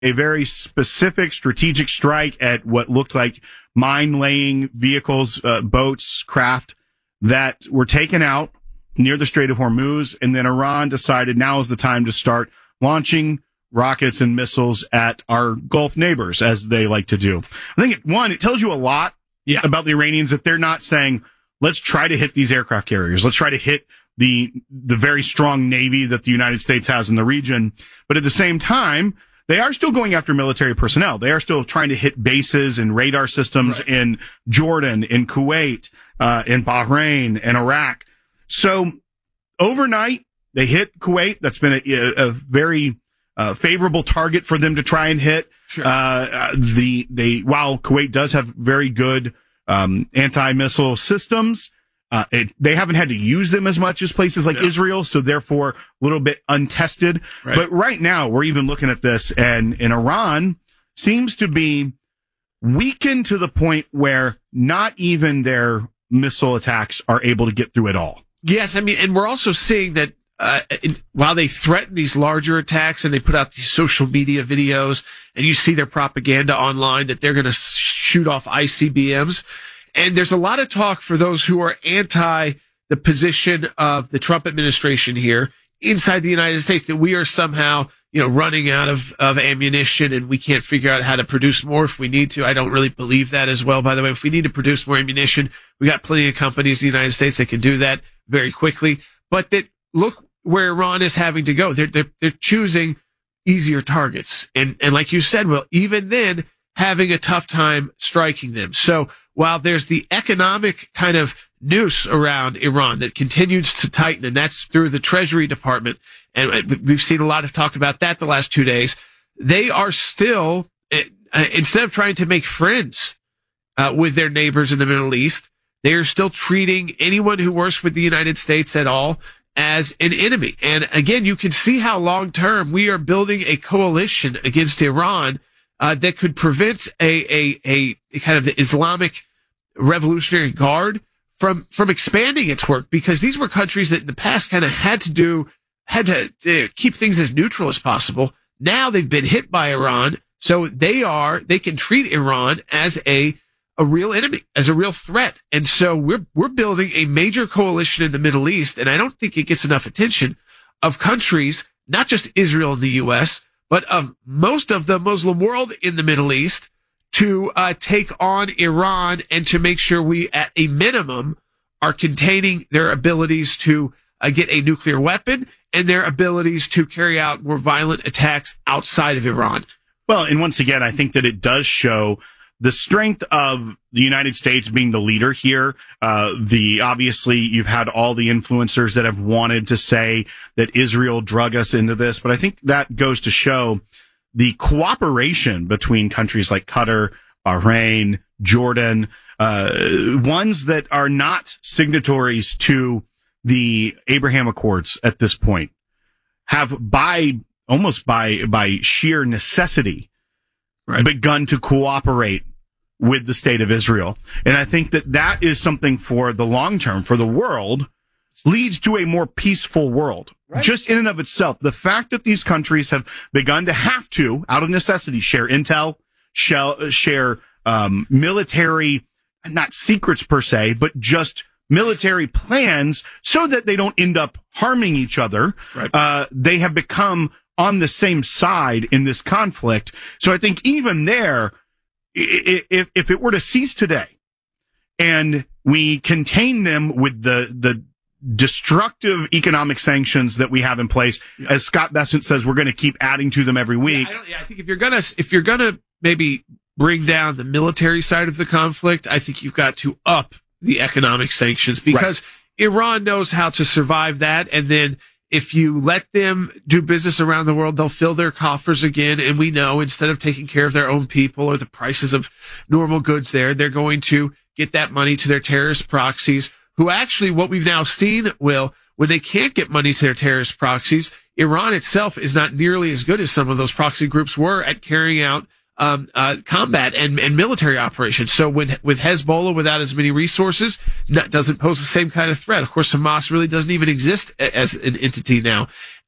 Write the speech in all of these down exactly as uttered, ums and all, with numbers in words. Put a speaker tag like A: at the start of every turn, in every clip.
A: a very specific strategic strike at what looked like mine-laying vehicles, uh, boats, craft that were taken out near the Strait of Hormuz. And then Iran decided now is the time to start launching rockets and missiles at our Gulf neighbors, as they like to do. I think, it, one, it tells you a lot yeah. about the Iranians, that they're not saying, let's try to hit these aircraft carriers. Let's try to hit the the very strong Navy that the United States has in the region. But at the same time, they are still going after military personnel. They are still trying to hit bases and radar systems right. in Jordan, in Kuwait, uh, in Bahrain, and Iraq. So overnight, they hit Kuwait. That's been a, a very uh, favorable target for them to try and hit. Sure. Uh, the they while Kuwait does have very good um, anti-missile systems, uh, it, they haven't had to use them as much as places like yeah. Israel, so therefore a little bit untested. Right. But right now, we're even looking at this, and in Iran seems to be weakened to the point where not even their missile attacks are able to get through at all.
B: Yes, I mean, and we're also seeing that uh, in, while they threaten these larger attacks and they put out these social media videos, and you see their propaganda online that they're going to shoot off I C B Ms. And there's a lot of talk for those who are anti the position of the Trump administration here inside the United States that we are somehow, you know, running out of, of ammunition and we can't figure out how to produce more if we need to. I don't really believe that as well, by the way. If we need to produce more ammunition, we got plenty of companies in the United States that can do that very quickly. But that look where Iran is having to go. They're, they're, they're choosing easier targets. And, and like you said, well, even then having a tough time striking them. So while there's the economic kind of noose around Iran that continues to tighten, and that's through the Treasury Department, and we've seen a lot of talk about that the last two days, they are still, uh, instead of trying to make friends uh, with their neighbors in the Middle East, they are still treating anyone who works with the United States at all as an enemy. And again, you can see how long term we are building a coalition against Iran uh, that could prevent a, a, a, a kind of the Islamic Revolutionary Guard from, from expanding its work, because these were countries that in the past kind of had to do, had to uh, keep things as neutral as possible. Now they've been hit by Iran. So they are, they can treat Iran as a, a real enemy, as a real threat. And so we're, we're building a major coalition in the Middle East. And I don't think it gets enough attention of countries, not just Israel and the U S, but of most of the Muslim world in the Middle East, to uh, take on Iran and to make sure we, at a minimum, are containing their abilities to uh, get a nuclear weapon and their abilities to carry out more violent attacks outside of Iran.
A: Well, and once again, I think that it does show the strength of the United States being the leader here. Uh, the, obviously, you've had all the influencers that have wanted to say that Israel drug us into this, but I think that goes to show the cooperation between countries like Qatar, Bahrain, Jordan, uh, ones that are not signatories to the Abraham Accords at this point, have by, almost by, by sheer necessity, right, begun to cooperate with the state of Israel. And I think that that is something for the long term, for the world, leads to a more peaceful world. Right. Just in and of itself, the fact that these countries have begun to have to, out of necessity, share intel, share, share um, military, not secrets per se, but just military plans so that they don't end up harming each other. Right. Uh, they have become on the same side in this conflict. So I think even there, if, if it were to cease today and we contain them with the, the destructive economic sanctions that we have in place, yeah, as Scott Bessent says, we're going to keep adding to them every week.
B: Yeah, I, don't, yeah, I think if you're going to, if you're going to maybe bring down the military side of the conflict, I think you've got to up the economic sanctions, because right, Iran knows how to survive that. And then if you let them do business around the world, they'll fill their coffers again. And we know instead of taking care of their own people or the prices of normal goods there, they're going to get that money to their terrorist proxies, who actually, what we've now seen, Will, when they can't get money to their terrorist proxies, Iran itself is not nearly as good as some of those proxy groups were at carrying out um uh combat and, and military operations. So when with Hezbollah without as many resources, that doesn't pose the same kind of threat. Of course, Hamas really doesn't even exist as an entity now.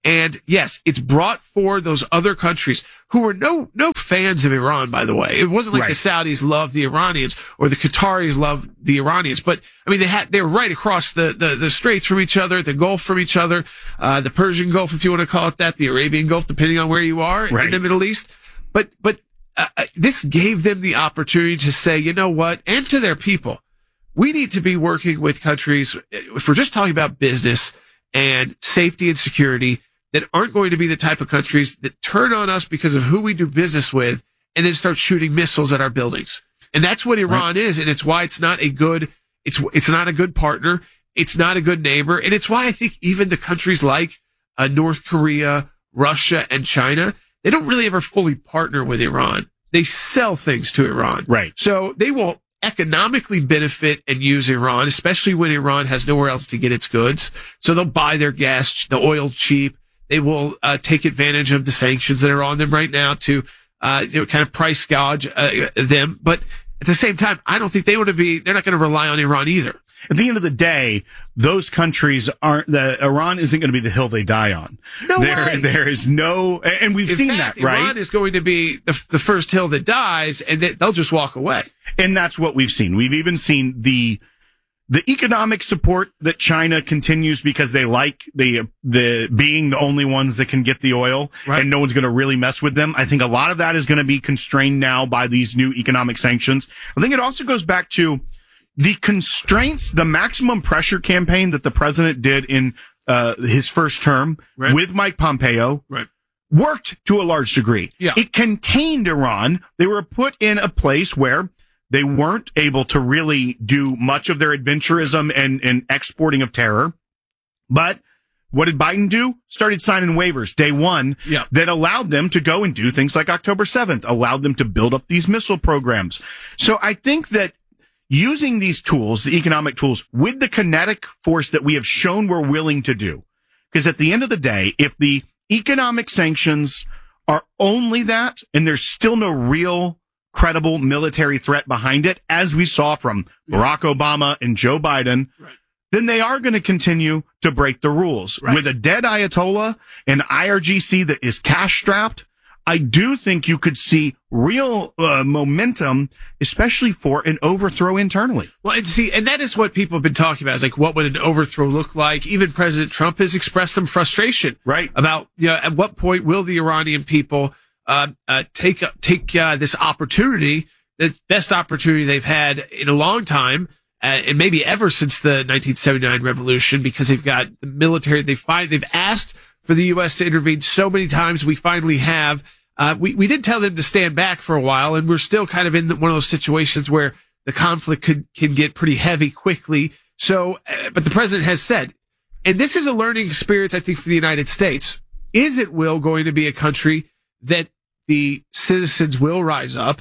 B: And yes, it's brought forward those other countries who were no, no fans of Iran, by the way. It wasn't like
A: right.
B: the Saudis loved the Iranians or the Qataris loved the Iranians, but I mean, they had, they were right across the, the, the straits from each other, the Gulf from each other, uh, the Persian Gulf, if you want to call it that, the Arabian Gulf, depending on where you are
A: right.
B: in the Middle East. But, but, uh, this gave them the opportunity to say, you know what, and to their people, we need to be working with countries, if we're just talking about business and safety and security, that aren't going to be the type of countries that turn on us because of who we do business with and then start shooting missiles at our buildings. And that's what Iran right. is. And it's why it's not a good, it's, it's not a good partner. It's not a good neighbor. And it's why I think even the countries like uh, North Korea, Russia, and China, they don't really ever fully partner with Iran. They sell things to Iran.
A: Right.
B: So they will economically benefit and use Iran, especially when Iran has nowhere else to get its goods. So they'll buy their gas, the oil cheap. They will uh, take advantage of the sanctions that are on them right now to uh, you know, kind of price gouge uh, them. But at the same time, I don't think they want to be, they're not going to rely on Iran either.
A: At the end of the day, those countries aren't, the Iran isn't going to be the hill they die on.
B: No
A: there,
B: way.
A: There is no, and we've
B: In
A: seen
B: fact,
A: that, right?
B: Iran is going to be the, the first hill that dies, and they, they'll just walk away.
A: And that's what we've seen. We've even seen the, the economic support that China continues because they like the, the being the only ones that can get the oil
B: right.
A: and no one's going to really mess with them. I think a lot of that is going to be constrained now by these new economic sanctions. I think it also goes back to the constraints, the maximum pressure campaign that the president did in, uh, his first term
B: right.
A: with Mike Pompeo.
B: Right.
A: Worked to a large degree.
B: Yeah.
A: It contained Iran. They were put in a place where they weren't able to really do much of their adventurism and, and exporting of terror. But what did Biden do? Started signing waivers day one
B: yeah.
A: that allowed them to go and do things like October seventh, allowed them to build up these missile programs. So I think that using these tools, the economic tools, with the kinetic force that we have shown we're willing to do, because at the end of the day, if the economic sanctions are only that and there's still no real credible military threat behind it, as we saw from Barack Obama and Joe Biden,
B: right.
A: then they are going to continue to break the rules.
B: Right.
A: With a dead Ayatollah and I R G C that is cash strapped, I do think you could see real uh, momentum, especially for an overthrow internally.
B: Well, and see, and that is what people have been talking about. Is like, what would an overthrow look like? Even President Trump has expressed some frustration,
A: right,
B: about you know at what point will the Iranian people uh, uh take take uh, this opportunity, the best opportunity they've had in a long time, uh, and maybe ever since the nineteen seventy-nine revolution, because they've got the military. They find they've asked for the U S to intervene so many times. We finally have. Uh, we, we did tell them to stand back for a while, and we're still kind of in one of those situations where the conflict could, can get pretty heavy quickly. So, uh, but the president has said, and this is a learning experience, I think, for the United States. Is it, Will, going to be a country that the citizens will rise up,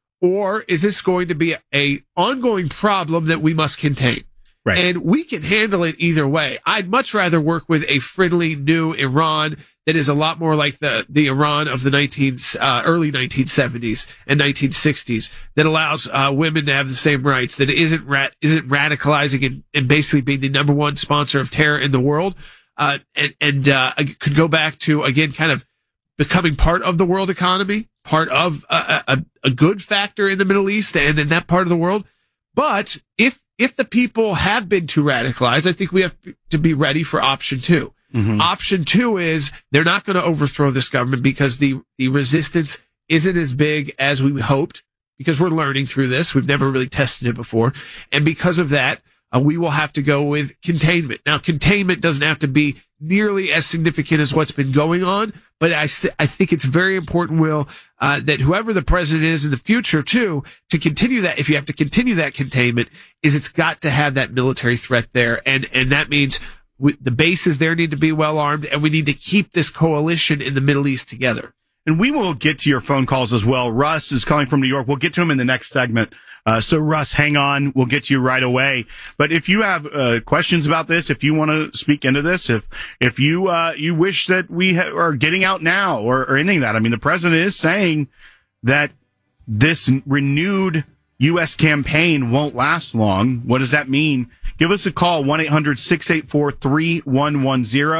B: or is this going to be a, a ongoing problem that we must contain?
A: Right.
B: And we can handle it either way. I'd much rather work with a friendly new Iran that is a lot more like the, the Iran of the nineteen, uh, early nineteen seventies and nineteen sixties that allows, uh, women to have the same rights, that isn't rat, isn't radicalizing and, and basically being the number one sponsor of terror in the world. Uh, and, and, uh, could go back to, again, kind of becoming part of the world economy, part of a, a, a good factor in the Middle East and in that part of the world. But if, if the people have been too radicalized, I think we have to be ready for option two. Mm-hmm. Option two is they're not going to overthrow this government because the, the resistance isn't as big as we hoped, because we're learning through this. We've never really tested it before. And because of that, uh, we will have to go with containment. Now, containment doesn't have to be nearly as significant as what's been going on, but I, I think it's very important, Will, uh, that whoever the president is in the future, too, to continue that, if you have to continue that containment, is it's got to have that military threat there. And, and that means we, the bases there need to be well armed, and we need to keep this coalition in the Middle East together.
A: And we will get to your phone calls as well. Russ is calling from New York. We'll get to him in the next segment. Uh, so Russ, hang on. We'll get to you right away. But if you have, uh, questions about this, if you want to speak into this, if, if you, uh, you wish that we ha- are getting out now or, or anything like that, I mean, the president is saying that this renewed U S campaign won't last long. What does that mean? Give us a call, one eight hundred six eight four three one one zero.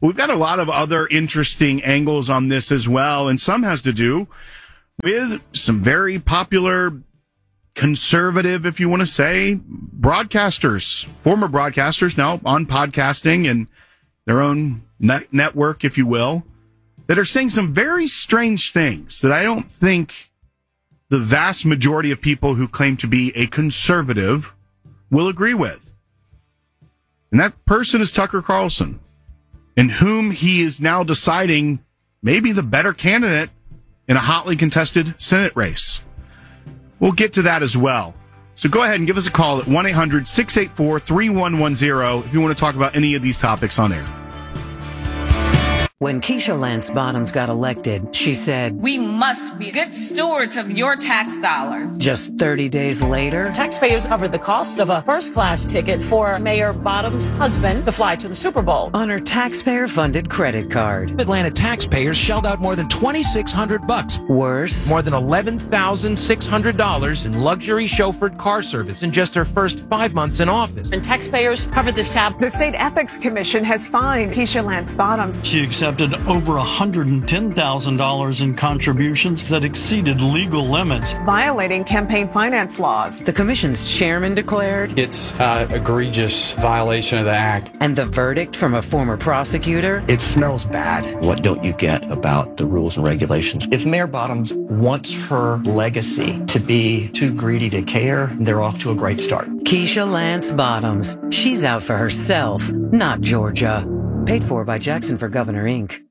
A: We've got a lot of other interesting angles on this as well, and some has to do with some very popular conservative, if you want to say, broadcasters, former broadcasters now on podcasting and their own net- network, if you will, that are saying some very strange things that I don't think the vast majority of people who claim to be a conservative will agree with. And that person is Tucker Carlson, in whom he is now deciding maybe the better candidate in a hotly contested Senate race. We'll get to that as well. So go ahead and give us a call at one eight hundred six eight four three one one zero if you want to talk about any of these topics on air.
C: When Keisha Lance Bottoms got elected, she said,
D: "We must be good stewards of your tax dollars."
C: Just thirty days later,
E: taxpayers covered the cost of a first-class ticket for Mayor Bottoms' husband to fly to the Super Bowl
C: on her taxpayer-funded credit card.
F: Atlanta taxpayers shelled out more than twenty-six hundred bucks.
C: Worse,
F: more than eleven thousand six hundred dollars in luxury chauffeured car service in just her first five months in office.
E: And taxpayers covered this tab.
G: The State Ethics Commission has fined Keisha Lance Bottoms.
H: She accepted over one hundred ten thousand dollars in contributions that exceeded legal limits,
G: violating campaign finance laws.
C: The commission's chairman declared
I: it's an uh, egregious violation of the act.
C: And the verdict from a former prosecutor?
J: It smells bad. What don't you get about the rules and regulations? If Mayor Bottoms wants her legacy to be too greedy to care, they're off to a great start.
C: Keisha Lance Bottoms. She's out for herself, not Georgia. Paid for by Jackson for Governor, Incorporated.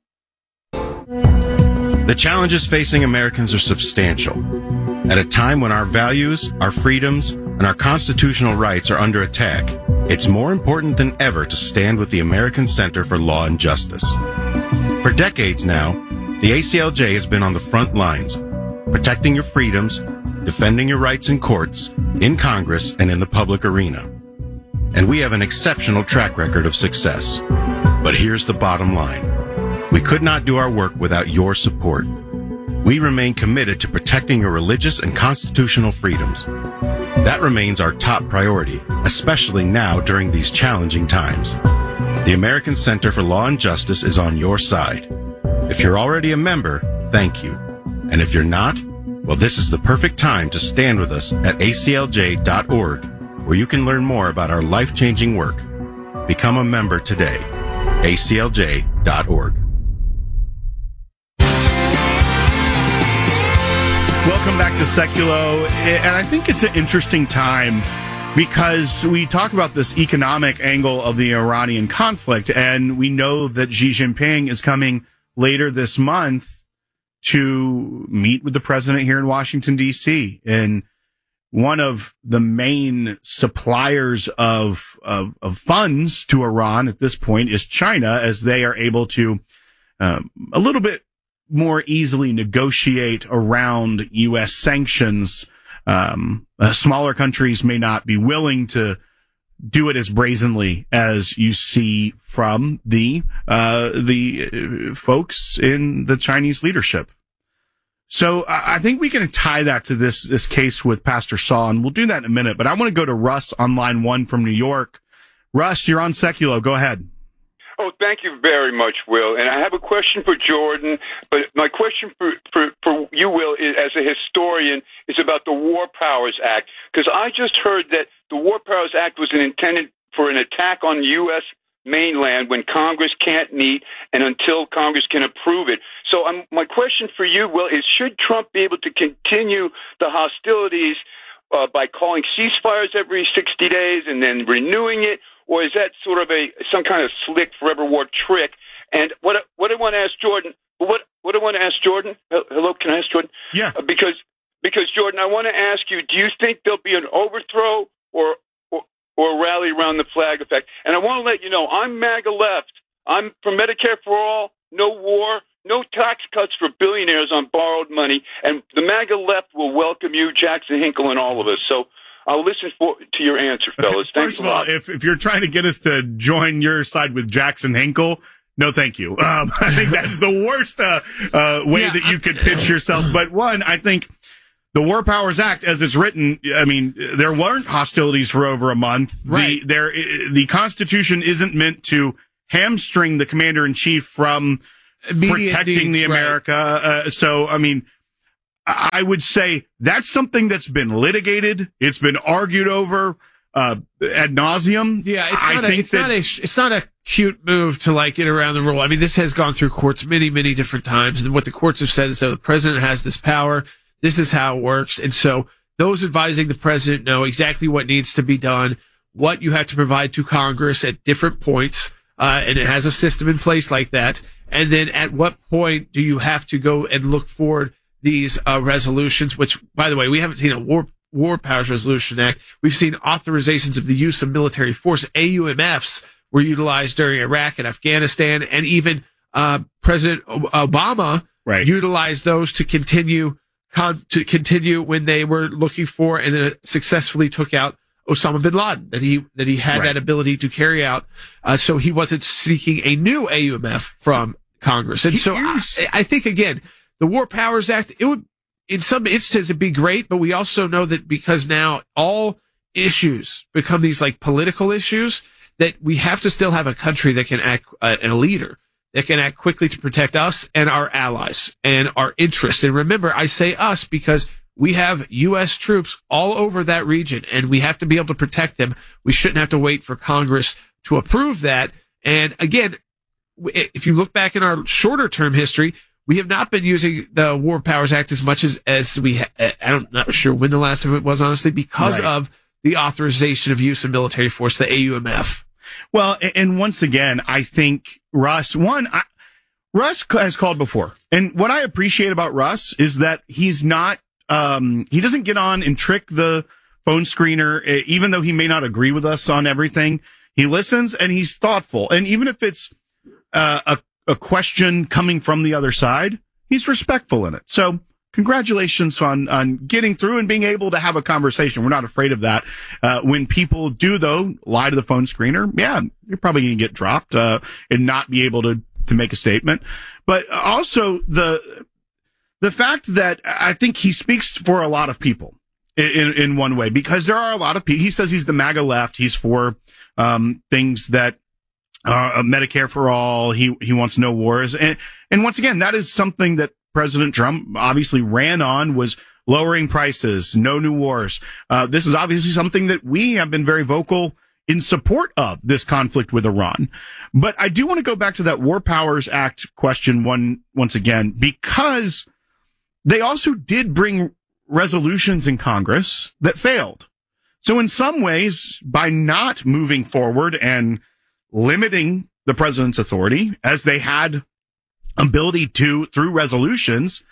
K: The challenges facing Americans are substantial. At a time when our values, our freedoms, and our constitutional rights are under attack, it's more important than ever to stand with the American Center for Law and Justice. For decades now, the A C L J has been on the front lines, protecting your freedoms, defending your rights in courts, in Congress, and in the public arena. And we have an exceptional track record of success. But here's the bottom line. We could not do our work without your support. We remain committed to protecting your religious and constitutional freedoms. That remains our top priority, especially now during these challenging times. The American Center for Law and Justice is on your side. If you're already a member, thank you. And if you're not, well, this is the perfect time to stand with us at A C L J dot org, where you can learn more about our life-changing work. Become a member today. A C L J dot org.
A: Welcome back to Seculo, and I think it's an interesting time because we talk about this economic angle of the Iranian conflict, and we know that Xi Jinping is coming later this month to meet with the president here in Washington, D C, and one of the main suppliers of, of, of funds to Iran at this point is China, as they are able to um, a little bit more easily negotiate around U S sanctions. Um, uh, smaller countries may not be willing to do it as brazenly as you see from the uh, the uh, folks in the Chinese leadership. So I think we can tie that to this this case with Pastor Saul, and we'll do that in a minute. But I want to go to Russ on line one from New York. Russ, you're on Seculo. Go ahead.
L: Oh, thank you very much, Will. And I have a question for Jordan, but my question for, for, for you, Will, is, as a historian, is about the War Powers Act. Because I just heard that the War Powers Act was intended for an attack on U S mainland when Congress can't meet and until Congress can approve it. So um, my question for you, Will, is should Trump be able to continue the hostilities uh, by calling ceasefires every sixty days and then renewing it? Or is that sort of a some kind of slick forever war trick? And what what I want to ask Jordan, what what I want to ask Jordan, hello, can I ask Jordan?
A: Yeah.
L: Uh, because because Jordan, I want to ask you, do you think there'll be an overthrow or or, or a rally around the flag effect? And I want to let you know, I'm MAGA left. I'm for Medicare for all, no war, no tax cuts for billionaires on borrowed money, and the MAGA left will welcome you, Jackson Hinkle, and all of us. So I'll listen for, to your answer, fellas.
A: Okay,
L: Thanks
A: first of
L: a
A: all,
L: lot.
A: if, if you're trying to get us to join your side with Jackson Hinkle, no thank you. Um, I think that's the worst uh, uh, way yeah, that you could pitch yourself. But one, I think the War Powers Act, as it's written, I mean, there weren't hostilities for over a month.
B: Right.
A: The, there, the Constitution isn't meant to hamstring the commander in chief from
B: Immediate
A: protecting
B: needs,
A: the America. Right. Uh, so, I mean, I would say that's something that's been litigated. It's been argued over uh, ad nauseum.
B: Yeah, it's
A: I
B: not,
A: think
B: a, it's
A: that,
B: not a it's not a cute move to like get around the rule. I mean, this has gone through courts many, many different times, and what the courts have said is that the president has this power. This is how it works, and so those advising the president know exactly what needs to be done, what you have to provide to Congress at different points, uh, and it has a system in place like that. And then at what point do you have to go and look forward these uh, resolutions, which, by the way, we haven't seen a war War Powers Resolution Act. We've seen authorizations of the use of military force. A U M Fs were utilized during Iraq and Afghanistan, and even uh, President Obama right. utilized those to continue con- to continue when they were looking for and then successfully took out Osama bin Laden, that he that he had right. that ability to carry out. Uh, so he wasn't seeking a new A U M F from Congress. And so I, I think, again, the War Powers Act, it would, in some instances, it'd be great, but we also know that because now all issues become these like political issues, that we have to still have a country that can act, uh, and a leader that can act quickly to protect us and our allies and our interests. And remember, I say us because we have U S troops all over that region, and we have to be able to protect them. We shouldn't have to wait for Congress to approve that. And again, if you look back in our shorter term history, we have not been using the War Powers Act as much as, as we, ha- I'm not sure when the last time it was, honestly, because right. of the authorization of use of military force, the A U M F.
A: Well, and once again, I think Russ, one, I, Russ has called before. And what I appreciate about Russ is that he's not, um, he doesn't get on and trick the phone screener, even though he may not agree with us on everything. He listens and he's thoughtful. And even if it's uh, a a question coming from the other side, he's respectful in it. So congratulations on, on getting through and being able to have a conversation. We're not afraid of that. Uh, when people do, though, lie to the phone screener, yeah, you're probably going to get dropped, uh, and not be able to, to make a statement. But also the, the fact that I think he speaks for a lot of people in, in one way, because there are a lot of people. He says he's the MAGA left. He's for, um, things that, Uh, Medicare for all. He, he wants no wars. And, and once again, that is something that President Trump obviously ran on, was lowering prices, no new wars. Uh, this is obviously something that we have been very vocal in support of, this conflict with Iran. But I do want to go back to that War Powers Act question one, once again, because they also did bring resolutions in Congress that failed. So in some ways, by not moving forward and limiting the president's authority, as they had ability to through resolutions,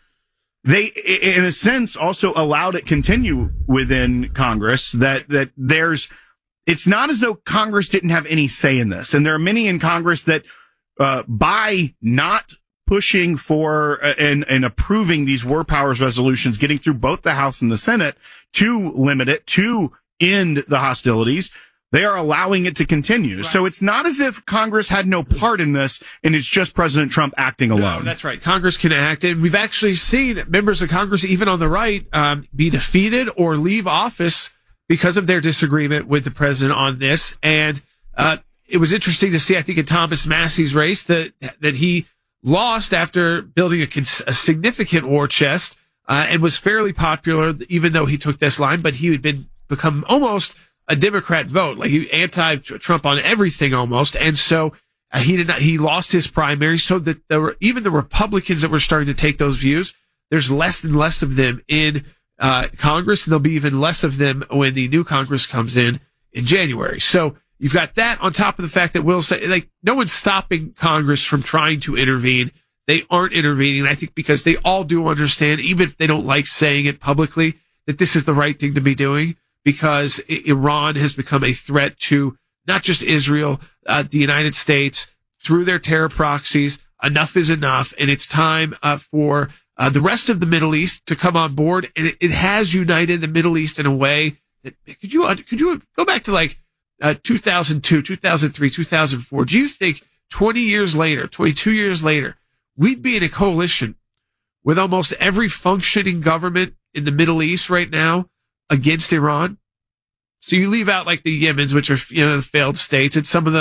A: they, in a sense, also allowed it continue within Congress. That that there's, it's not as though Congress didn't have any say in this, and there are many in Congress that, uh, by not pushing for uh, and and approving these war powers resolutions, getting through both the House and the Senate to limit it, to end the hostilities, they are allowing it to continue. Right. So it's not as if Congress had no part in this, and it's just President Trump acting alone.
B: No, that's right. Congress can act. And we've actually seen members of Congress, even on the right, um, be defeated or leave office because of their disagreement with the president on this. And uh it was interesting to see, I think, in Thomas Massey's race, that that he lost after building a, a significant war chest, uh, and was fairly popular, even though he took this line, but he had been become almost a Democrat vote, like he anti-Trump on everything almost. And so uh, he did not, he lost his primary, so that there were even the Republicans that were starting to take those views, there's less and less of them in uh Congress, and there'll be even less of them when the new Congress comes in in January. So you've got that on top of the fact that Will say, like, no one's stopping Congress from trying to intervene. They aren't intervening, I think, because they all do understand, even if they don't like saying it publicly, that this is the right thing to be doing, because Iran has become a threat to not just Israel, uh, the United States, through their terror proxies. Enough is enough, and it's time uh, for uh, the rest of the Middle East to come on board. And it, it has united the Middle East in a way that, could you could you go back to like uh, two thousand two, two thousand three, two thousand four? Do you think twenty years later, twenty-two years later, we'd be in a coalition with almost every functioning government in the Middle East right now against Iran? So you leave out like the Yemens, which are, you know, the failed states, and some of the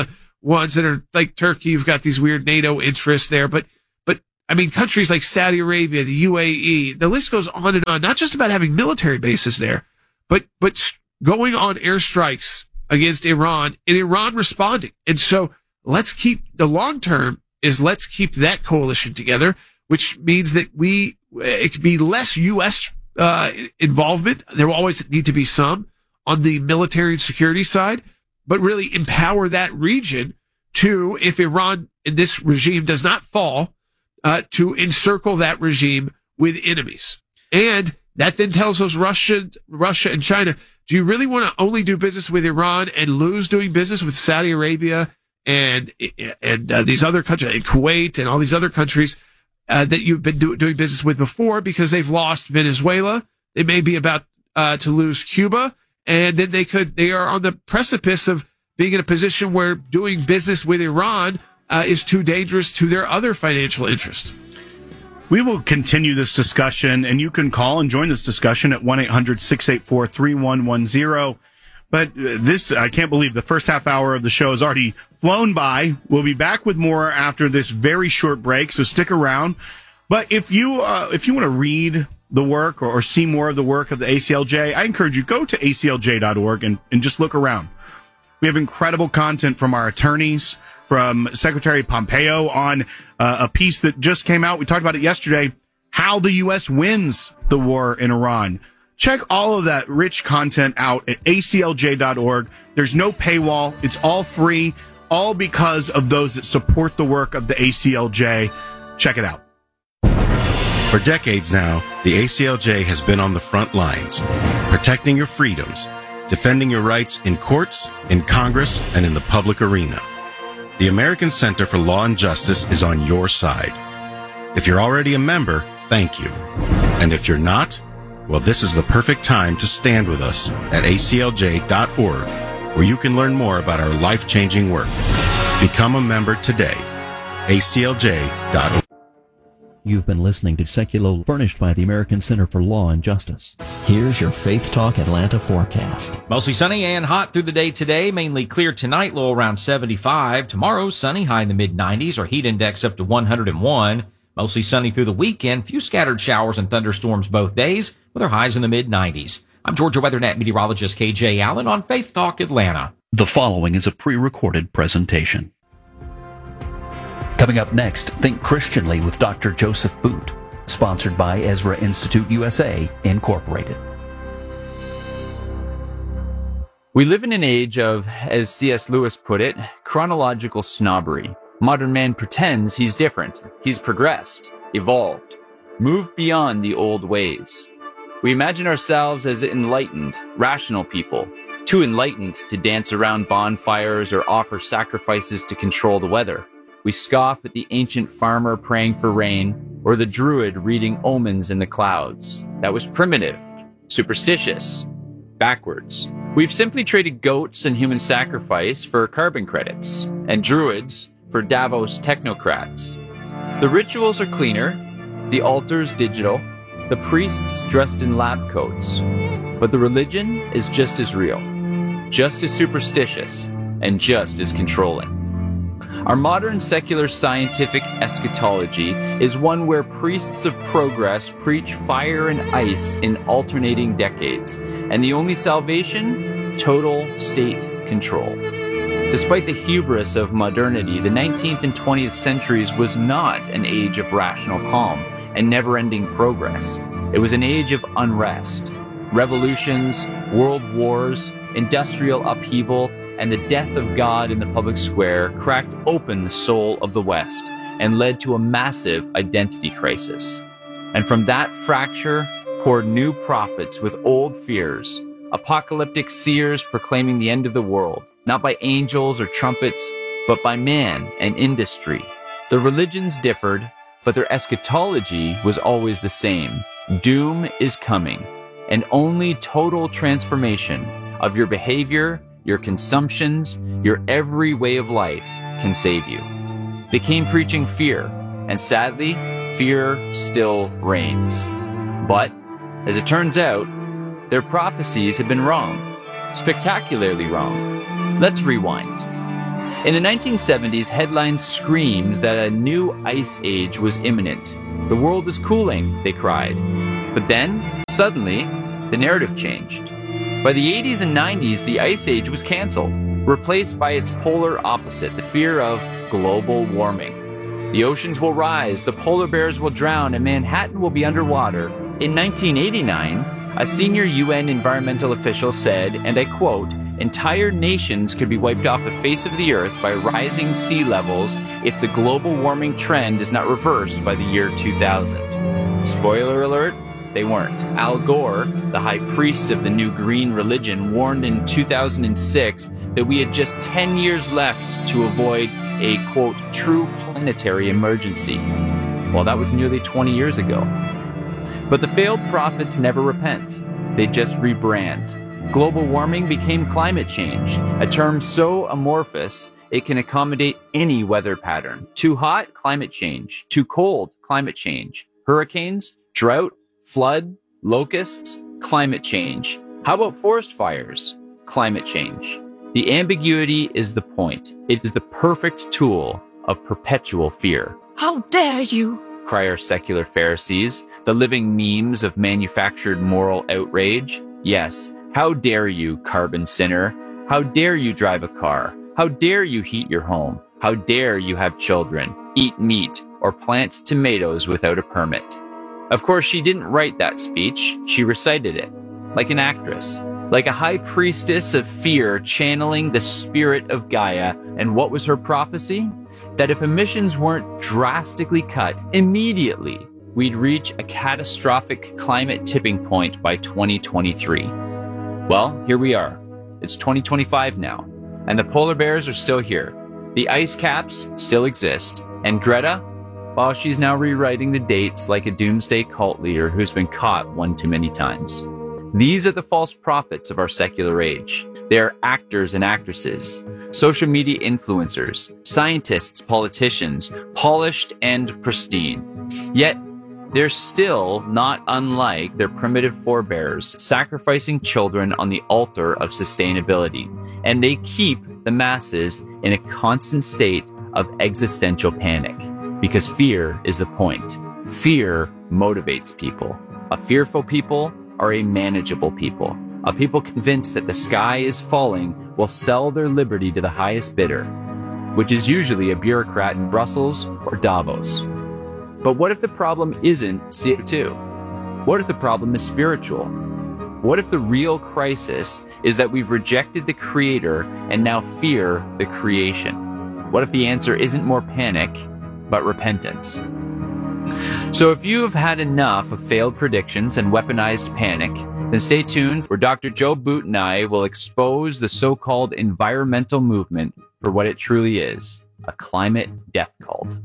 B: ones that are like Turkey. You've got these weird NATO interests there, but, but I mean, countries like Saudi Arabia, the U A E, the list goes on and on, not just about having military bases there, but, but going on airstrikes against Iran and Iran responding. And so let's keep the long term is let's keep that coalition together, which means that we, it could be less U S uh, involvement. There will always need to be some on the military and security side, but really empower that region to, if Iran in this regime does not fall, uh, to encircle that regime with enemies. And that then tells us Russia, Russia and China, do you really want to only do business with Iran and lose doing business with Saudi Arabia and, and, uh, these other countries, and Kuwait and all these other countries, uh, that you've been do, doing business with before because they've lost Venezuela. They may be about, uh, to lose Cuba. And then they could, they are on the precipice of being in a position where doing business with Iran, uh, is too dangerous to their other financial interests.
A: We will continue this discussion, and you can call and join this discussion at one eight hundred six eight four three one one zero. But this, I can't believe the first half hour of the show has already flown by. We'll be back with more after this very short break, so stick around. But if you, uh, if you want to read the work or, or see more of the work of the A C L J, I encourage you, go to A C L J dot org and, and just look around. We have incredible content from our attorneys, from Secretary Pompeo on uh, a piece that just came out. We talked about it yesterday, how the U S wins the war in Iran. Check all of that rich content out at A C L J dot org. There's no paywall. It's all free, all because of those that support the work of the A C L J. Check it out.
K: For decades now, the A C L J has been on the front lines, protecting your freedoms, defending your rights in courts, in Congress, and in the public arena. The American Center for Law and Justice is on your side. If you're already a member, thank you. And if you're not, well, this is the perfect time to stand with us at A C L J dot org, where you can learn more about our life-changing work. Become a member today. A C L J dot org.
M: You've been listening to Secular, furnished by the American Center for Law and Justice. Here's your Faith Talk Atlanta forecast.
N: Mostly sunny and hot through the day today. Mainly clear tonight, low around seventy-five. Tomorrow, sunny, high in the mid nineties. Our heat index up to one hundred one. Mostly sunny through the weekend. Few scattered showers and thunderstorms both days, with our highs in the mid nineties. I'm Georgia WeatherNet meteorologist K J Allen on Faith Talk Atlanta.
O: The following is a pre-recorded presentation.
M: Coming up next, Think Christianly with Doctor Joseph Boot, sponsored by Ezra Institute U S A, Incorporated.
P: We live in an age of, as C S Lewis put it, chronological snobbery. Modern man pretends he's different. He's progressed, evolved, moved beyond the old ways. We imagine ourselves as enlightened, rational people, too enlightened to dance around bonfires or offer sacrifices to control the weather. We scoff at the ancient farmer praying for rain, or the druid reading omens in the clouds. That was primitive, superstitious, backwards. We've simply traded goats and human sacrifice for carbon credits, and druids for Davos technocrats. The rituals are cleaner, the altars digital, the priests dressed in lab coats. But the religion is just as real, just as superstitious, and just as controlling. Our modern secular scientific eschatology is one where priests of progress preach fire and ice in alternating decades, and the only salvation, total state control. Despite the hubris of modernity, the nineteenth and twentieth centuries was not an age of rational calm and never-ending progress. It was an age of unrest, revolutions, world wars, industrial upheaval, and the death of God in the public square cracked open the soul of the West and led to a massive identity crisis. And from that fracture poured new prophets with old fears, apocalyptic seers proclaiming the end of the world, not by angels or trumpets, but by man and industry. The religions differed, but their eschatology was always the same. Doom is coming, and only total transformation of your behavior, your consumptions, your every way of life can save you. They came preaching fear, and sadly, fear still reigns. But, as it turns out, their prophecies had been wrong, spectacularly wrong. Let's rewind. In the nineteen seventies, headlines screamed that a new ice age was imminent. The world is cooling, they cried. But then, suddenly, the narrative changed. By the eighties and nineties, the ice age was canceled, replaced by its polar opposite, the fear of global warming. The oceans will rise, the polar bears will drown, and Manhattan will be underwater. In nineteen eighty-nine, a senior U N environmental official said, and I quote, "Entire nations could be wiped off the face of the earth by rising sea levels if the global warming trend is not reversed by the year two thousand. Spoiler alert, they weren't. Al Gore, the high priest of the new green religion, warned in two thousand six that we had just ten years left to avoid a, quote, true planetary emergency. Well, that was nearly twenty years ago. But the failed prophets never repent. They just rebrand. Global warming became climate change, a term so amorphous it can accommodate any weather pattern. Too hot, climate change. Too cold, climate change. Hurricanes, drought, flood, locusts, climate change. How about forest fires? Climate change. The ambiguity is the point. It is the perfect tool of perpetual fear.
Q: How dare you?
P: Cry our secular Pharisees, the living memes of manufactured moral outrage. Yes, how dare you, carbon sinner? How dare you drive a car? How dare you heat your home? How dare you have children, eat meat, or plant tomatoes without a permit? Of course, she didn't write that speech. She recited it, like an actress, like a high priestess of fear channeling the spirit of Gaia. And what was her prophecy? That if emissions weren't drastically cut immediately, we'd reach a catastrophic climate tipping point by twenty twenty-three. Well, here we are. It's twenty twenty-five now, and the polar bears are still here. The ice caps still exist, and Greta, well, she's now rewriting the dates like a doomsday cult leader who's been caught one too many times. These are the false prophets of our secular age. They are actors and actresses, social media influencers, scientists, politicians, polished and pristine. Yet, they're still not unlike their primitive forebears, sacrificing children on the altar of sustainability. And they keep the masses in a constant state of existential panic, because fear is the point. Fear motivates people. A fearful people are a manageable people. A people convinced that the sky is falling will sell their liberty to the highest bidder, which is usually a bureaucrat in Brussels or Davos. But what if the problem isn't C O two? What if the problem is spiritual? What if the real crisis is that we've rejected the Creator and now fear the creation? What if the answer isn't more panic, but repentance? So if you have had enough of failed predictions and weaponized panic, then stay tuned, where Doctor Joe Boot and I will expose the so-called environmental movement for what it truly is, a climate death cult.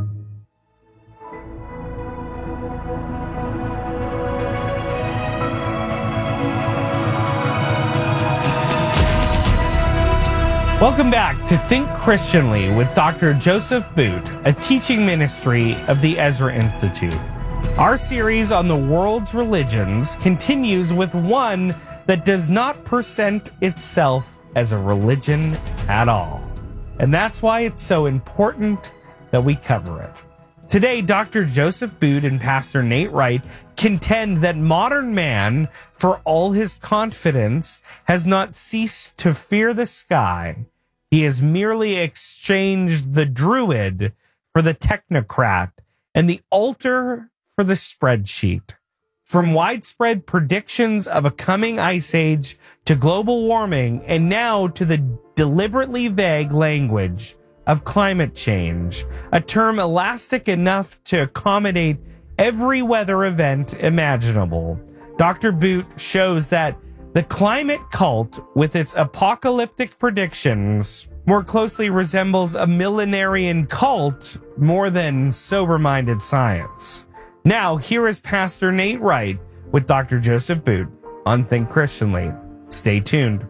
R: Welcome back to Think Christianly with Doctor Joseph Boot, a teaching ministry of the Ezra Institute. Our series on the world's religions continues with one that does not present itself as a religion at all. And that's why it's so important that we cover it. Today, Doctor Joseph Boot and Pastor Nate Wright contend that modern man, for all his confidence, has not ceased to fear the sky. He has merely exchanged the druid for the technocrat and the altar for the spreadsheet. From widespread predictions of a coming ice age to global warming, and now to the deliberately vague language of climate change, a term elastic enough to accommodate every weather event imaginable. Doctor Boot shows that the climate cult, with its apocalyptic predictions, more closely resembles a millenarian cult more than sober-minded science. Now, here is Pastor Nate Wright with Doctor Joseph Boot on Think Christianly. Stay tuned.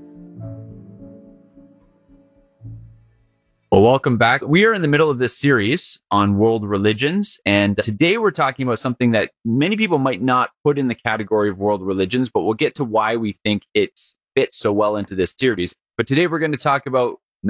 P: Well, welcome back. We are in the middle of this series on world religions, and today we're talking about something that many people might not put in the category of world religions, but we'll get to why we think it fits so well into this series. But today we're going to talk about not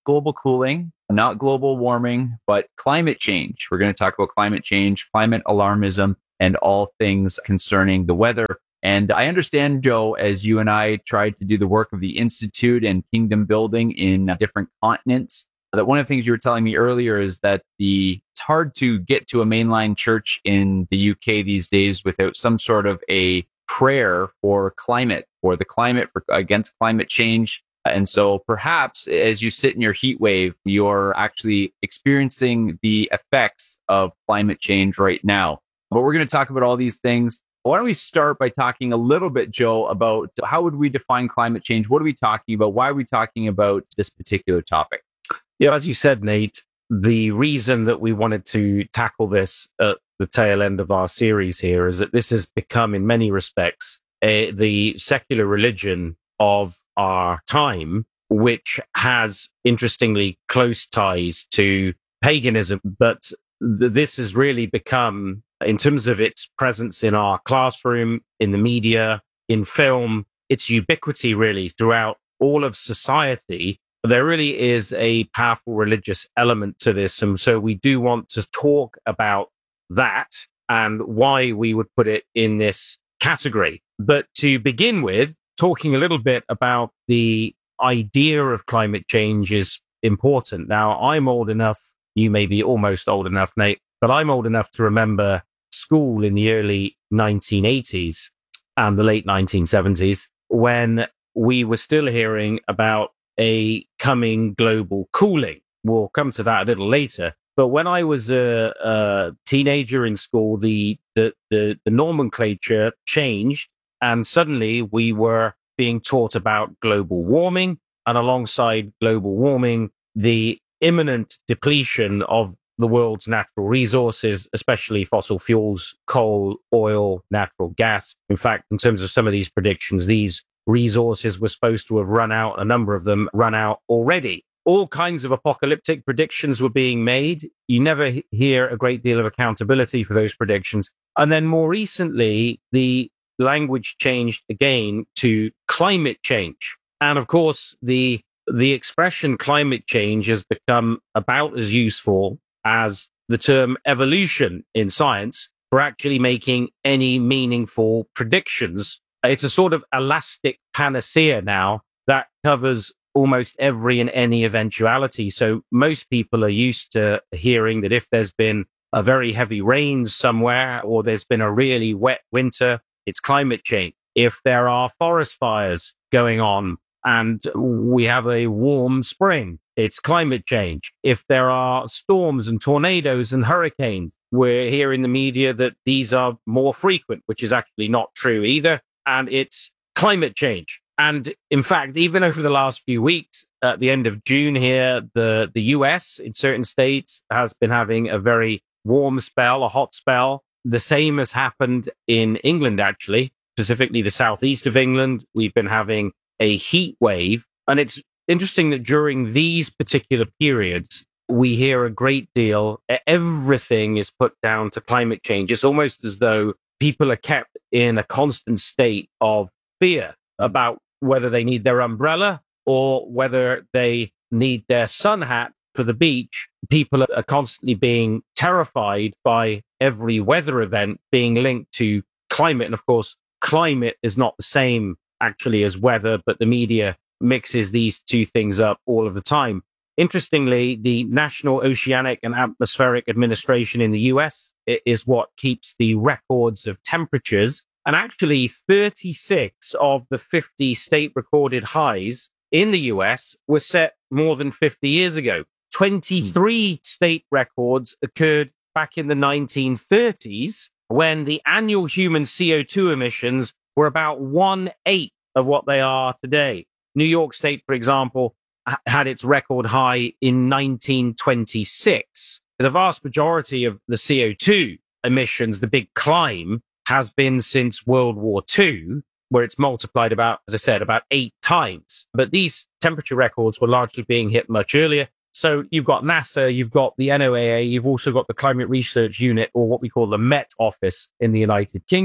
P: global cooling, not global warming, but climate change. We're going to talk about climate change, climate alarmism, and all things concerning the weather. And I understand, Joe, as you and I tried to do the work of the Institute and kingdom building in different continents, that one of the things you were telling me earlier is that the it's hard to get to a mainline church in the U K these days without some sort of a prayer for climate, for the climate, for against climate change. And so perhaps as you sit in your heat wave, you're actually experiencing the effects of climate change right now. But we're going to talk about all these things. Why don't we start by talking a little bit, Joe, about how would we define climate change? What are we talking about? Why are we talking about this particular topic?
Q: Yeah, as you said, Nate, the reason that we wanted to tackle this at the tail end of our series here is that this has become, in many respects, a, the secular religion of our time, which has, interestingly, close ties to paganism. But th- this has really become, in terms of its presence in our classroom, in the media, in film, its ubiquity really throughout all of society. There really is a powerful religious element to this. And so we do want to talk about that and why we would put it in this category. But to begin with, talking a little bit about the idea of climate change is important. Now, I'm old enough, you may be almost old enough, Nate, but I'm old enough to remember school in the early nineteen eighties and the late nineteen seventies when we were still hearing about a coming global cooling. We'll come to that a little later. But when I was a, a teenager in school, the, the, the, the nomenclature changed, and suddenly we were being taught about global warming, and alongside global warming, the imminent depletion of the world's natural resources, especially fossil fuels, coal, oil, natural gas. In fact, in terms of some of these predictions, these resources were supposed to have run out. A number of them run out already. All kinds of apocalyptic predictions were being made. You never hear a great deal of accountability for those predictions. And then more recently, the language changed again to climate change. And of course, the the expression climate change has become about as useful as the term evolution in science for actually making any meaningful predictions. It's a sort of elastic panacea now that covers almost every and any eventuality. So most people are used to hearing that if there's been a very heavy rain somewhere or there's been a really wet winter, it's climate change. If there are forest fires going on and we have a warm spring, it's climate change. If there are storms and tornadoes and hurricanes, we're hearing in the media that these are more frequent, which is actually not true either. And it's climate change. And in fact, even over the last few weeks, at the end of June here, the, the U S in certain states has been having a very warm spell, a hot spell. The same has happened in England, actually, specifically the southeast of England. We've been having a heat wave. And it's interesting that during these particular periods, we hear a great deal. Everything is put down to climate change. It's almost as though people are kept in a constant state of fear about whether they need their umbrella or whether they need their sun hat for the beach. People are constantly being terrified by every weather event being linked to climate. And of course, climate is not the same actually as weather, but the media mixes these two things up all of the time. Interestingly, the National Oceanic and Atmospheric Administration in the U S is what keeps the records of temperatures. And actually, thirty-six of the fifty state recorded highs in the U S were set more than fifty years ago. twenty-three state records occurred back in the nineteen thirties when the annual human C O two emissions were about one-eighth of what they are today. New York State, for example, had its record high in nineteen twenty-six. The vast majority of the C O two emissions, the big climb, has been since World War Two, where it's multiplied about, as I said, about eight times. But these temperature records were largely being hit much earlier. So you've got NASA, you've got the N O A A, you've also got the Climate Research Unit, or what we call the Met Office in the United Kingdom.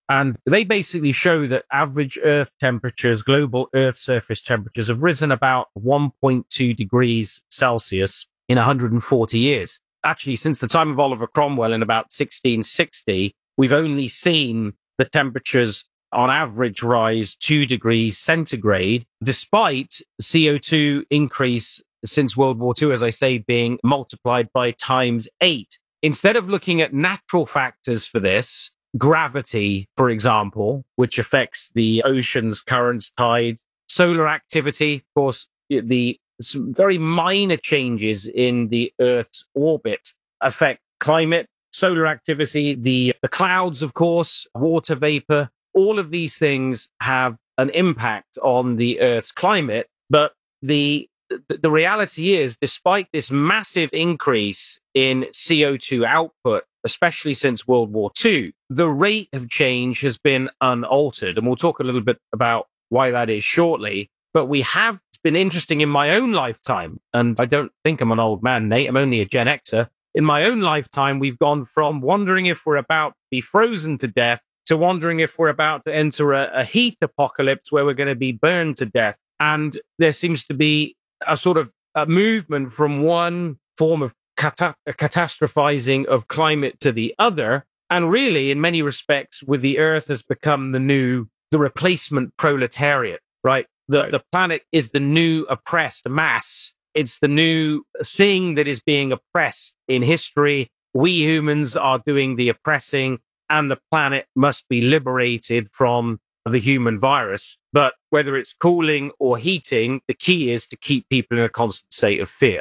Q: And they basically show that average Earth temperatures, global Earth surface temperatures, have risen about one point two degrees Celsius in one hundred forty years. Actually, since the time of Oliver Cromwell in about sixteen sixty, we've only seen the temperatures on average rise two degrees centigrade, despite C O two increase since World War Two, as I say, being multiplied by times eight. Instead of looking at natural factors for this, gravity, for example, which affects the oceans, currents, tides, solar activity, of course, the some very minor changes in the Earth's orbit affect climate, solar activity, the, the clouds, of course, water vapor. All of these things have an impact on the Earth's climate. But the, the, the reality is, despite this massive increase in C O two output, especially since World War Two, the rate of change has been unaltered. And we'll talk a little bit about why that is shortly. But we have been interesting in my own lifetime. And I don't think I'm an old man, Nate. I'm only a Gen Xer. In my own lifetime, we've gone from wondering if we're about to be frozen to death to wondering if we're about to enter a, a heat apocalypse where we're going to be burned to death. And there seems to be a sort of a movement from one form of cata- catastrophizing of climate to the other. And really, in many respects, with the Earth has become the new, the replacement proletariat, right? The, right. the planet is the new oppressed mass. It's the new thing that is being oppressed in history. We humans are doing the oppressing, and the planet must be liberated from the human virus. But whether it's cooling or heating, the key is to keep people in a constant state of fear.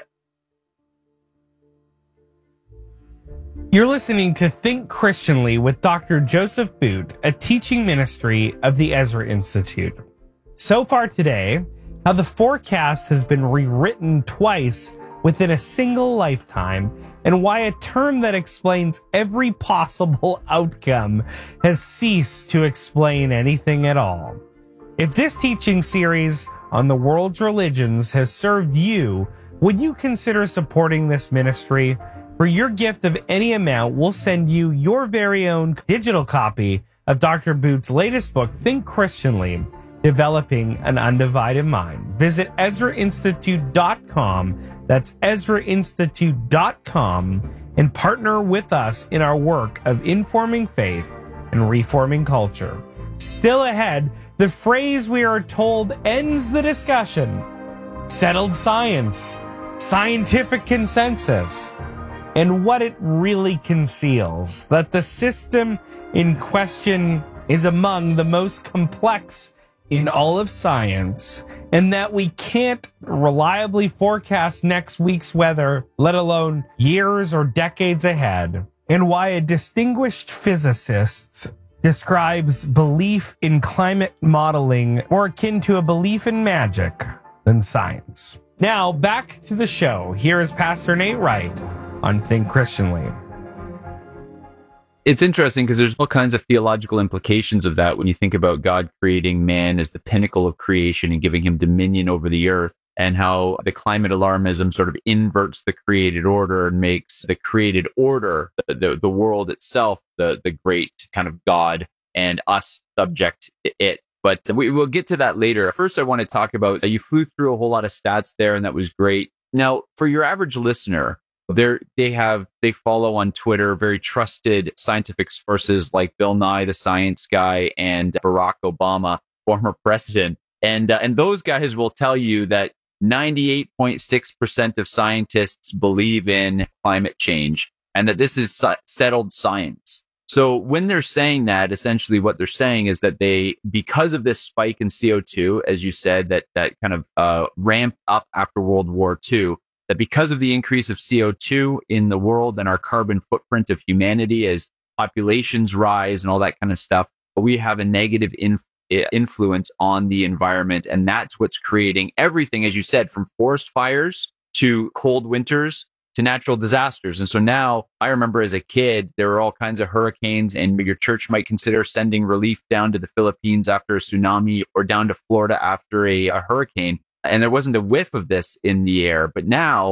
R: You're listening to Think Christianly with Doctor Joseph Boot, a teaching ministry of the Ezra Institute. So far today, how the forecast has been rewritten twice within a single lifetime, and why a term that explains every possible outcome has ceased to explain anything at all. If this teaching series on the world's religions has served you, would you consider supporting this ministry? For your gift of any amount, we'll send you your very own digital copy of Doctor Boot's latest book, Think Christianly, Developing an Undivided Mind. Visit Ezra Institute dot com. That's Ezra Institute dot com, and partner with us in our work of informing faith and reforming culture. Still ahead, the phrase we are told ends the discussion: settled science, scientific consensus, and what it really conceals, that the system in question is among the most complex in all of science, and that we can't reliably forecast next week's weather, let alone years or decades ahead, and why a distinguished physicist describes belief in climate modeling more akin to a belief in magic than science. Now, back to the show. Here is Pastor Nate Wright on Think Christianly.
P: It's interesting because there's all kinds of theological implications of that when you think about God creating man as the pinnacle of creation and giving him dominion over the earth, and how the climate alarmism sort of inverts the created order and makes the created order, the, the, the world itself, the, the great kind of God, and us subject to it. But we will get to that later. First, I want to talk about, you flew through a whole lot of stats there, and that was great. Now, for your average listener, They're, they have, they follow on Twitter very trusted scientific sources like Bill Nye, the science guy, and Barack Obama, former president. And, uh, and those guys will tell you that ninety-eight point six percent of scientists believe in climate change and that this is su- settled science. So when they're saying that, essentially what they're saying is that they, because of this spike in C O two, as you said, that, that kind of, uh, ramped up after World War Two, that because of the increase of C O two in the world and our carbon footprint of humanity as populations rise and all that kind of stuff, we have a negative inf- influence on the environment. And that's what's creating everything, as you said, from forest fires to cold winters to natural disasters. And so now I remember as a kid, there were all kinds of hurricanes, and your church might consider sending relief down to the Philippines after a tsunami or down to Florida after a, a hurricane. And there wasn't a whiff of this in the air. But now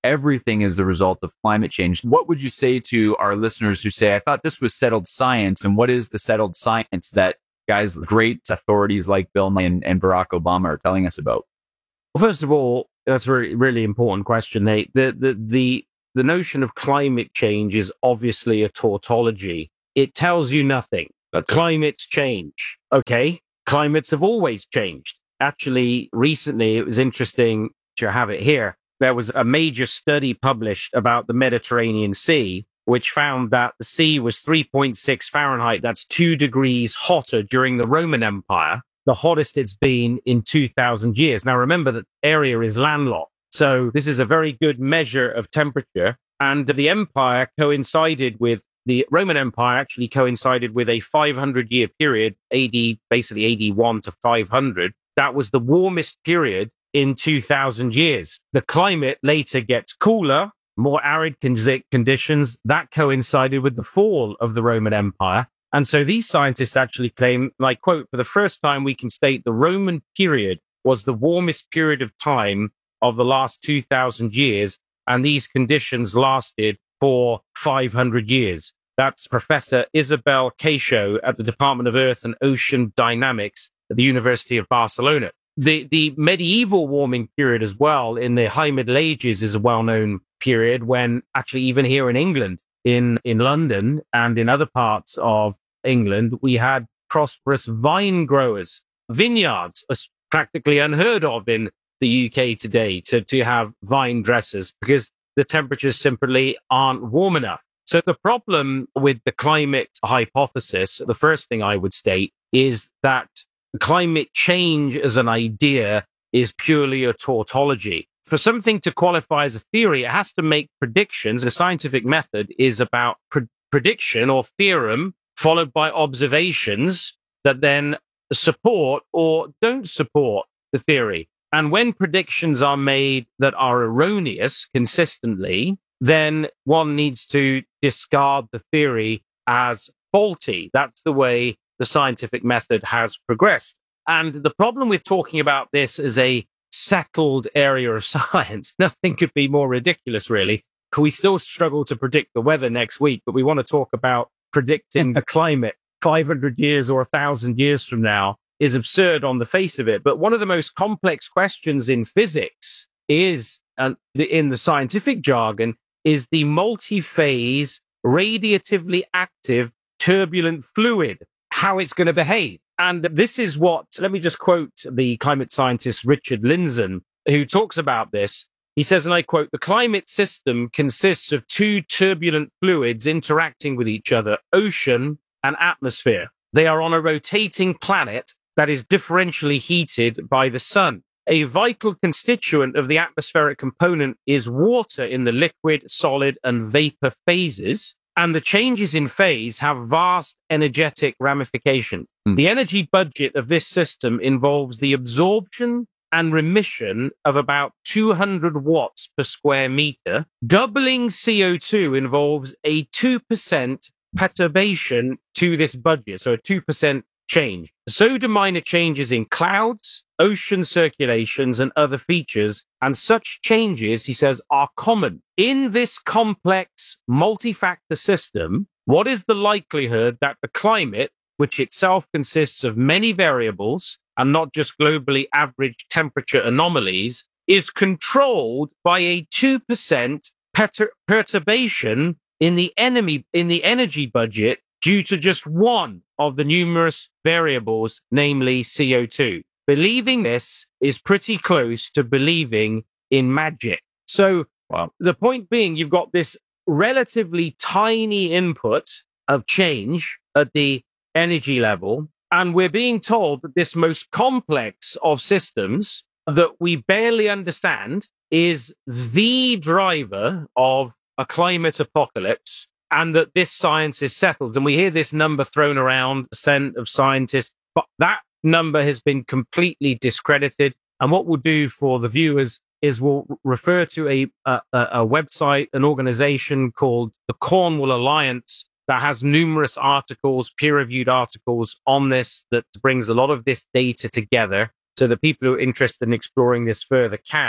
P: everything is the result of climate change. What would you say to our listeners who say, I thought this was settled science, and what is the settled science that guys, great authorities like Bill Nye and, and Barack Obama are telling us about?
Q: Well, first of all, that's a really, really important question, Nate. The, the, the, the notion of climate change is obviously a tautology. It tells you nothing. But climates change. Okay. Climates have always changed. Actually, recently, it was interesting to have it here. There was a major study published about the Mediterranean Sea, which found that the sea was three point six Fahrenheit. That's two degrees hotter during the Roman Empire, the hottest it's been in two thousand years. Now, remember that area is landlocked. So this is a very good measure of temperature. And the empire coincided with, the Roman Empire actually coincided with a five hundred year period, A D, basically A D one to five hundred. That was the warmest period in two thousand years. The climate later gets cooler, more arid con- conditions. That coincided with the fall of the Roman Empire. And so these scientists actually claim, like, quote, for the first time we can state the Roman period was the warmest period of time of the last two thousand years. And these conditions lasted for five hundred years. That's Professor Isabel Caixo at the Department of Earth and Ocean Dynamics at the University of Barcelona. The the medieval warming period as well in the High Middle Ages is a well-known period when actually even here in England, in, in London and in other parts of England, we had prosperous vine growers. Vineyards are practically unheard of in the U K today to, to have vine dressers because the temperatures simply aren't warm enough. So the problem with the climate hypothesis, the first thing I would state is that climate change as an idea is purely a tautology. For something to qualify as a theory, it has to make predictions. The scientific method is about pre- prediction or theorem followed by observations that then support or don't support the theory. And when predictions are made that are erroneous consistently, then one needs to discard the theory as faulty. That's the way the scientific method has progressed. And the problem with talking about this as a settled area of science, nothing could be more ridiculous, really. We still struggle to predict the weather next week, but we want to talk about predicting the climate five hundred years or one thousand years from now is absurd on the face of it. But one of the most complex questions in physics is, uh, in the scientific jargon, is the multi-phase, radiatively active, turbulent fluid, how it's going to behave. And this is what, let me just quote the climate scientist Richard Lindzen, who talks about this. He says, and I quote, the climate system consists of two turbulent fluids interacting with each other, ocean and atmosphere. They are on a rotating planet that is differentially heated by the sun. A vital constituent of the atmospheric component is water in the liquid, solid, and vapor phases. And the changes in phase have vast energetic ramifications. Mm. The energy budget of this system involves the absorption and remission of about two hundred watts per square meter. Doubling C O two involves a two percent perturbation to this budget, so a two percent change. So do minor changes in clouds, ocean circulations, and other features. And such changes, he says, are common. In this complex multi-factor system, what is the likelihood that the climate, which itself consists of many variables and not just globally average temperature anomalies, is controlled by a two percent pertur- perturbation in the enemy, in the energy budget due to just one of the numerous variables, namely C O two. Believing this is pretty close to believing in magic. So wow. The point being, you've got this relatively tiny input of change at the energy level, and we're being told that this most complex of systems that we barely understand is the driver of a climate apocalypse, and that this science is settled. And we hear this number thrown around, percent of scientists, but that number has been completely discredited. And what we'll do for the viewers is we'll refer to a, a, a website, an organization called the Cornwall Alliance that has numerous articles, peer-reviewed articles on this, that brings a lot of this data together so that people who are interested in exploring this further can.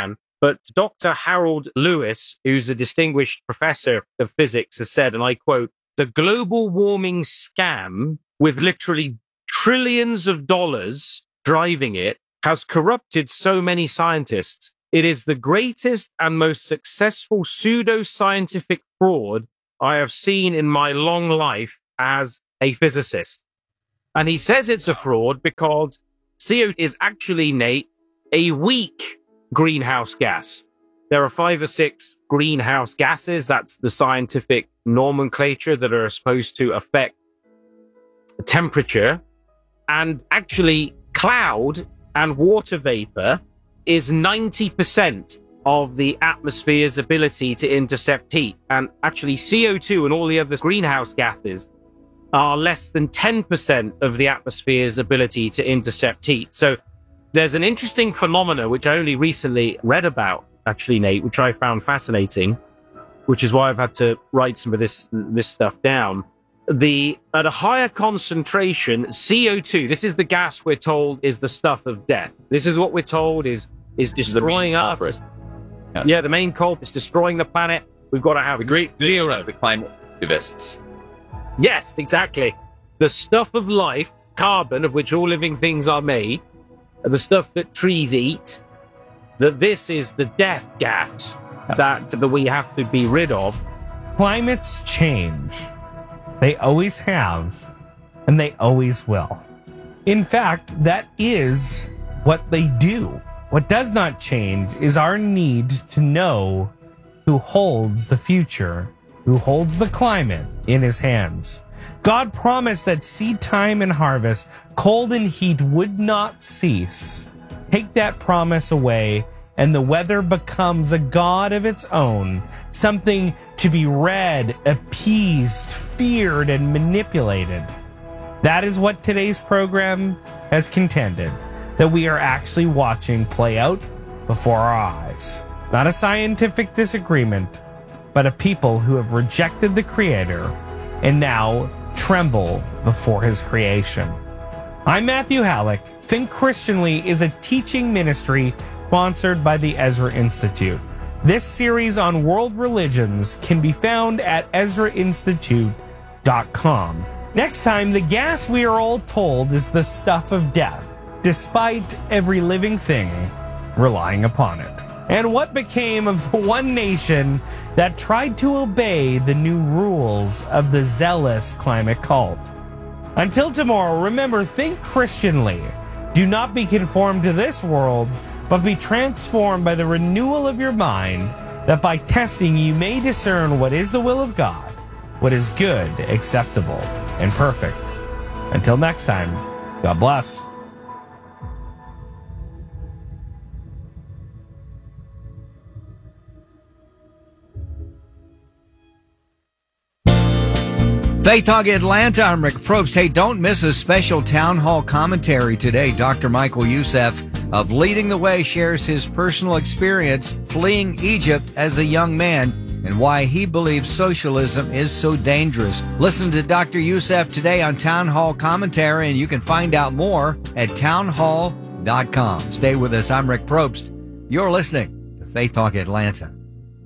Q: But Doctor Harold Lewis, who's a distinguished professor of physics, has said, and I quote, "The global warming scam, with literally trillions of dollars driving it, has corrupted so many scientists. It is the greatest and most successful pseudo-scientific fraud I have seen in my long life as a physicist." And he says it's a fraud because C O two is actually, Nate, a weak greenhouse gas. There are five or six greenhouse gases, that's the scientific nomenclature, that are supposed to affect temperature. And actually, cloud and water vapor is ninety percent of the atmosphere's ability to intercept heat. And actually, C O two and all the other greenhouse gases are less than ten percent of the atmosphere's ability to intercept heat. So there's an interesting phenomena, which I only recently read about, actually, Nate, which I found fascinating, which is why I've had to write some of this this stuff down. The at a higher concentration, C O two, this is the gas we're told is the stuff of death. This is what we're told is is destroying us. Yeah. yeah, the main culprit is destroying the planet. We've got to have a great zero.
P: The climate activists.
Q: Yes, exactly. The stuff of life, carbon, of which all living things are made, the stuff that trees eat, that this is the death gas that, that we have to be rid of.
R: Climates change. They always have, and they always will. In fact, that is what they do. What does not change is our need to know who holds the future, who holds the climate in his hands. God promised that seed time and harvest, cold and heat would not cease. Take that promise away, and the weather becomes a god of its own, something to be read, appeased, feared, and manipulated. That is what today's program has contended, that we are actually watching play out before our eyes. Not a scientific disagreement, but a people who have rejected the Creator and now tremble before his creation. I'm Matthew Halleck. Think Christianly is a teaching ministry sponsored by the Ezra Institute. This series on world religions can be found at ezra institute dot com. Next time, the gas we are all told is the stuff of death, despite every living thing relying upon it. And what became of the one nation that tried to obey the new rules of the zealous climate cult? Until tomorrow, remember, think Christianly. Do not be conformed to this world, but be transformed by the renewal of your mind, that by testing you may discern what is the will of God, what is good, acceptable, and perfect. Until next time, God bless.
S: Faith Talk Atlanta, I'm Rick Probst. Hey, don't miss a special town hall commentary today. Doctor Michael Youssef of Leading the Way shares his personal experience fleeing Egypt as a young man and why he believes socialism is so dangerous. Listen to Doctor Youssef today on Town Hall Commentary, and you can find out more at town hall dot com. Stay with us. I'm Rick Probst. You're listening to Faith Talk Atlanta.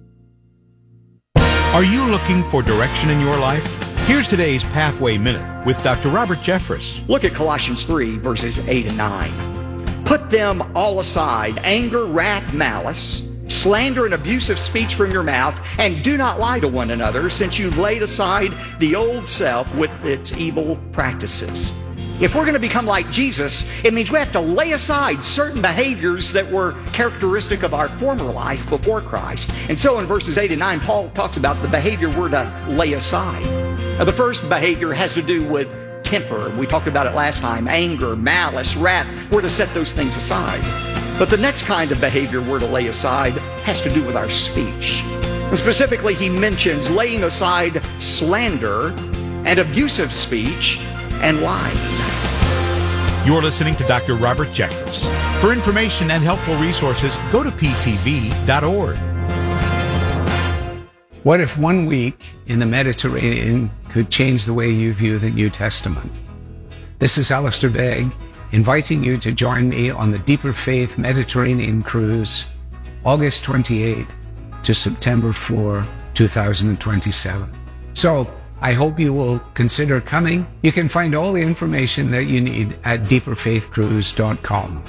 T: Are you looking for direction in your life? Here's today's Pathway Minute with Doctor Robert Jeffress.
U: Look at Colossians three, verses eight and nine. Put them all aside, anger, wrath, malice, slander, and abusive speech from your mouth, and do not lie to one another, since you've laid aside the old self with its evil practices. If we're going to become like Jesus, it means we have to lay aside certain behaviors that were characteristic of our former life before Christ. And so in verses eight and nine, Paul talks about the behavior we're to lay aside. Now, the first behavior has to do with temper. We talked about it last time. Anger, malice, wrath. We're to set those things aside. But the next kind of behavior we're to lay aside has to do with our speech. And specifically, he mentions laying aside slander and abusive speech and lying.
T: You're listening to Doctor Robert Jeffress. For information and helpful resources, go to p t v dot org.
V: What if one week in the Mediterranean could change the way you view the New Testament? This is Alistair Begg, inviting you to join me on the Deeper Faith Mediterranean cruise August twenty-eighth to September fourth, two thousand twenty-seven. So I hope you will consider coming. You can find all the information that you need at deeper faith cruise dot com.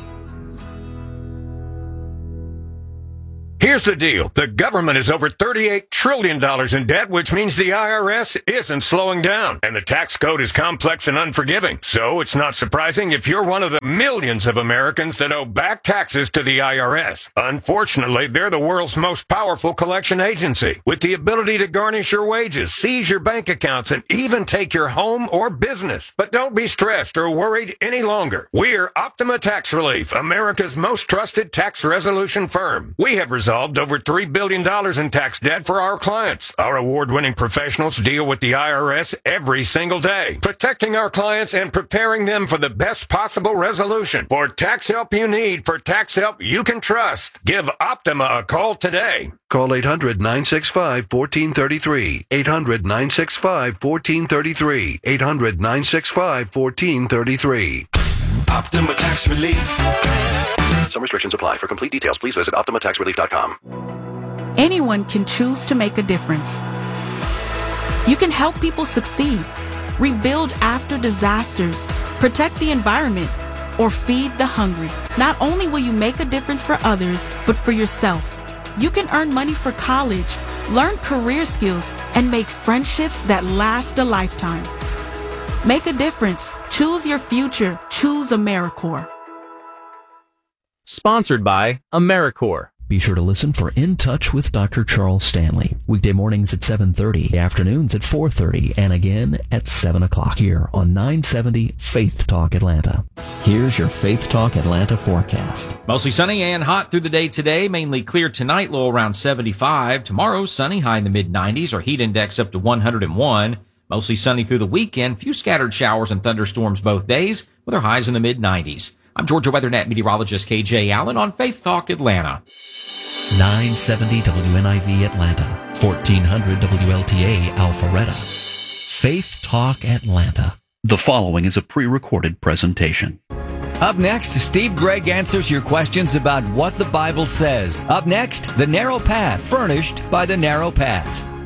D: Here's the deal. The government is over thirty-eight trillion dollars in debt, which means the I R S isn't slowing down. And the tax code is complex and unforgiving. So it's not surprising if you're one of the millions of Americans that owe back taxes to the I R S. Unfortunately, they're the world's most powerful collection agency, with the ability to garnish your wages, seize your bank accounts, and even take your home or business. But don't be stressed or worried any longer. We're Optima Tax Relief, America's most trusted tax resolution firm. We have resolved over three billion dollars in tax debt for our clients. Our award-winning professionals deal with the I R S every single day, protecting our clients and preparing them for the best possible resolution. For tax help you need, for tax help you can trust, give Optima a call today.
F: Call eight hundred, nine six five, one four three three. eight hundred, nine six five, one four three three. eight hundred, nine six five, one four three three.
W: Optima Tax Relief.
F: Some restrictions apply. For complete details, please visit optima tax relief dot com.
X: Anyone can choose to make a difference. You can help people succeed, rebuild after disasters, protect the environment, or feed the hungry. Not only will you make a difference for others, but for yourself. You can earn money for college, learn career skills, and make friendships that last a lifetime. Make a difference. Choose your future. Choose AmeriCorps.
Y: Sponsored by AmeriCorps.
M: Be sure to listen for In Touch with Doctor Charles Stanley. Weekday mornings at seven thirty, afternoons at four thirty, and again at seven o'clock here on nine seventy Faith Talk Atlanta. Here's your Faith Talk Atlanta forecast.
N: Mostly sunny and hot through the day today. Mainly clear tonight, low around seventy-five. Tomorrow, sunny, high in the mid nineties. Our heat index up to one hundred one. Mostly sunny through the weekend. Few scattered showers and thunderstorms both days, with our highs in the mid nineties. I'm Georgia WeatherNet meteorologist K J Allen on Faith Talk Atlanta.
M: nine seventy W N I V Atlanta, fourteen hundred W L T A Alpharetta. Faith Talk Atlanta.
O: The following is a pre-recorded presentation.
S: Up next, Steve Gregg answers your questions about what the Bible says. Up next, The Narrow Path, furnished by The Narrow Path.